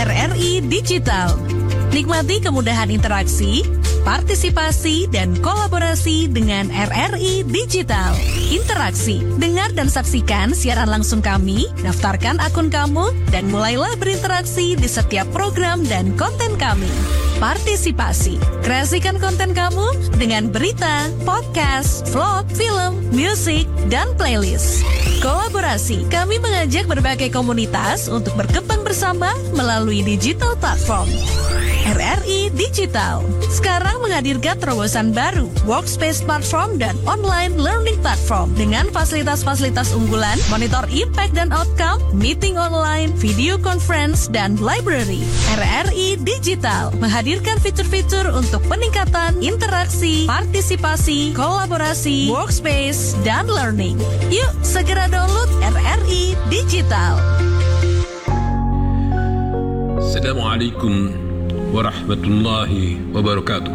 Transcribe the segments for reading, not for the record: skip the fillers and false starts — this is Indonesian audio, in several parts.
RRI Digital. Nikmati kemudahan interaksi, partisipasi, dan kolaborasi dengan RRI Digital. Interaksi, dengar dan saksikan siaran langsung kami, daftarkan akun kamu, dan mulailah berinteraksi di setiap program dan konten kami. Partisipasi, kreasikan konten kamu dengan berita, podcast, vlog, film, musik, dan playlist. Kolaborasi, kami mengajak berbagai komunitas untuk berkembang bersama melalui digital platform. RRI Digital sekarang menghadirkan terobosan baru, workspace platform dan online learning platform dengan fasilitas-fasilitas unggulan, monitor impact dan outcome, meeting online, video conference, dan library. RRI Digital menghadirkan fitur-fitur untuk peningkatan interaksi, partisipasi, kolaborasi, workspace, dan learning. Yuk, segera download RRI Digital. Assalamualaikum warahmatullahi wabarakatuh.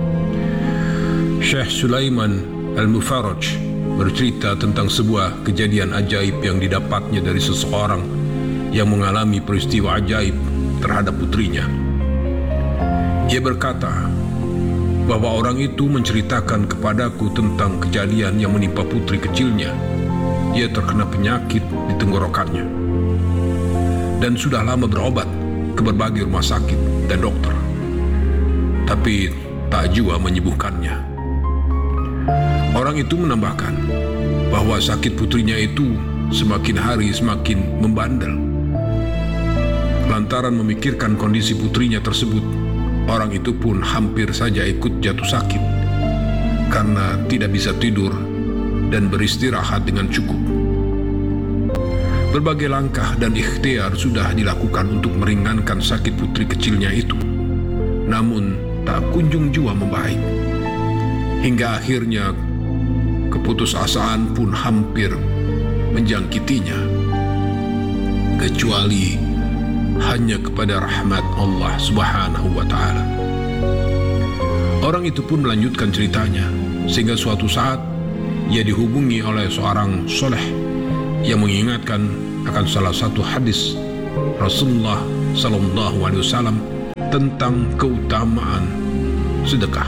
Syekh Sulaiman Al-Mufarraj bercerita tentang sebuah kejadian ajaib yang didapatnya dari seseorang yang mengalami peristiwa ajaib terhadap putrinya. Ia berkata bahwa orang itu menceritakan kepadaku tentang kejadian yang menimpa putri kecilnya. Ia terkena penyakit di tenggorokannya dan sudah lama berobat ke berbagai rumah sakit dan dokter, tapi tak jua menyembuhkannya. Orang itu menambahkan bahwa sakit putrinya itu semakin hari semakin membandel. Lantaran memikirkan kondisi putrinya tersebut, orang itu pun hampir saja ikut jatuh sakit karena tidak bisa tidur dan beristirahat dengan cukup. Berbagai langkah dan ikhtiar sudah dilakukan untuk meringankan sakit putri kecilnya itu, namun tak kunjung jua membaik. Hingga akhirnya keputusasaan pun hampir menjangkitinya, kecuali hanya kepada rahmat Allah Subhanahu wa Ta'ala. Orang itu pun melanjutkan ceritanya, sehingga suatu saat ia dihubungi oleh seorang soleh yang mengingatkan akan salah satu hadis Rasulullah Sallallahu Alaihi Wasallam tentang keutamaan sedekah,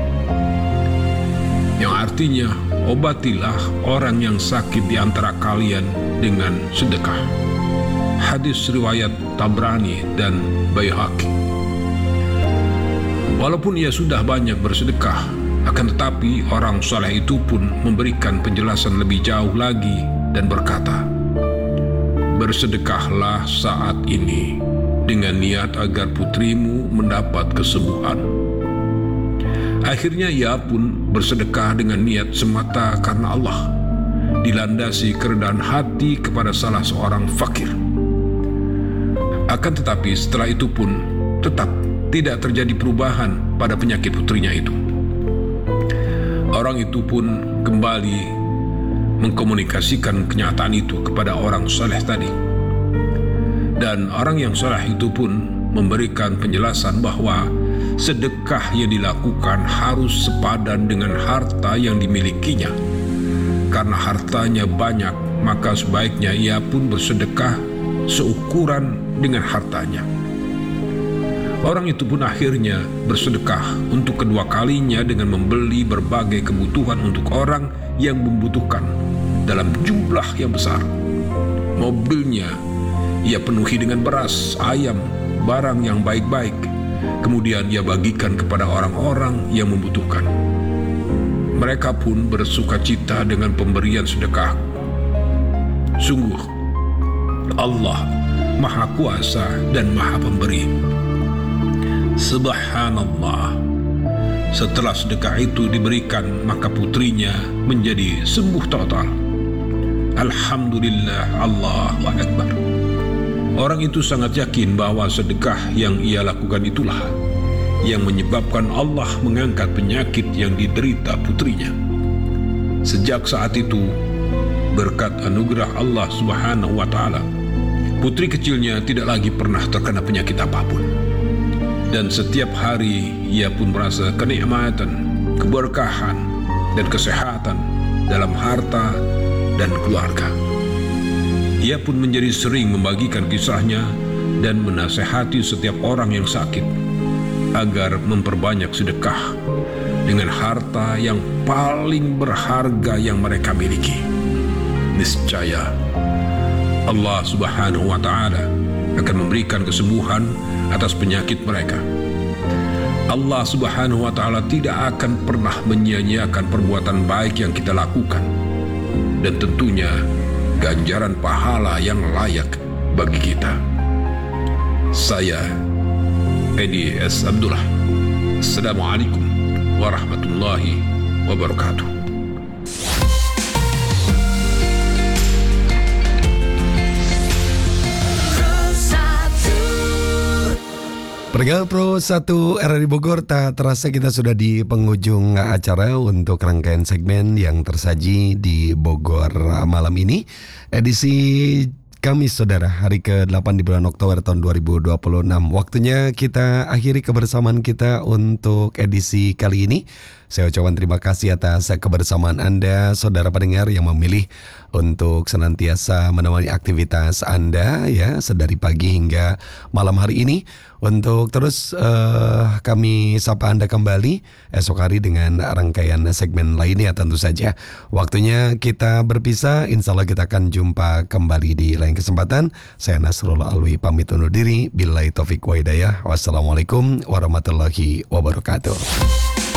yang artinya obatilah orang yang sakit di antara kalian dengan sedekah. Hadis riwayat Tabrani dan Baihaqi. Walaupun ia sudah banyak bersedekah, akan tetapi orang saleh itu pun memberikan penjelasan lebih jauh lagi dan berkata, bersedekahlah saat ini dengan niat agar putrimu mendapat kesembuhan. Akhirnya ia pun bersedekah dengan niat semata karena Allah, dilandasi kerendahan hati kepada salah seorang fakir. Akan tetapi setelah itu pun tetap tidak terjadi perubahan pada penyakit putrinya itu. Orang itu pun kembali mengkomunikasikan kenyataan itu kepada orang saleh tadi. Dan orang yang saleh itu pun memberikan penjelasan bahwa sedekah yang dilakukan harus sepadan dengan harta yang dimilikinya. Karena hartanya banyak, maka sebaiknya ia pun bersedekah seukuran dengan hartanya. Orang itu pun akhirnya bersedekah untuk kedua kalinya dengan membeli berbagai kebutuhan untuk orang yang membutuhkan dalam jumlah yang besar. Mobilnya ia penuhi dengan beras, ayam, barang yang baik-baik. Kemudian ia bagikan kepada orang-orang yang membutuhkan. Mereka pun bersukacita dengan pemberian sedekah. Sungguh, Allah Maha Kuasa dan Maha Pemberi. Subhanallah. Setelah sedekah itu diberikan, maka putrinya menjadi sembuh total. Alhamdulillah, Allahu Akbar. Orang itu sangat yakin bahwa sedekah yang ia lakukan itulah yang menyebabkan Allah mengangkat penyakit yang diderita putrinya. Sejak saat itu, berkat anugerah Allah Subhanahu wa Ta'ala, putri kecilnya tidak lagi pernah terkena penyakit apapun. Dan setiap hari ia pun merasa kenikmatan, keberkahan, dan kesehatan dalam harta dan keluarga. Ia pun menjadi sering membagikan kisahnya dan menasehati setiap orang yang sakit agar memperbanyak sedekah dengan harta yang paling berharga yang mereka miliki. Niscaya Allah Subhanahu wa Ta'ala akan memberikan kesembuhan atas penyakit mereka. Allah Subhanahu wa Ta'ala tidak akan pernah menyia-nyiakan perbuatan baik yang kita lakukan, dan tentunya ganjaran pahala yang layak bagi kita. Saya Edi S. Abdullah. Assalamualaikum warahmatullahi wabarakatuh. Pendengar Pro 1 RRI Bogor, tak terasa kita sudah di penghujung acara untuk rangkaian segmen yang tersaji di Bogor malam ini. Edisi Kamis, saudara, hari ke-8 di bulan Oktober tahun 2026. Waktunya kita akhiri kebersamaan kita untuk edisi kali ini. Saya ucapkan terima kasih atas kebersamaan Anda, saudara pendengar, yang memilih untuk senantiasa menemani aktivitas Anda ya, sedari pagi hingga malam hari ini. Untuk terus kami sapa Anda kembali esok hari dengan rangkaian segmen lainnya tentu saja. Waktunya kita berpisah, insya Allah kita akan jumpa kembali di lain kesempatan. Saya Nasrullah Alwi pamit undur diri. Billahi taufiq wa hidayah. Wassalamualaikum warahmatullahi wabarakatuh.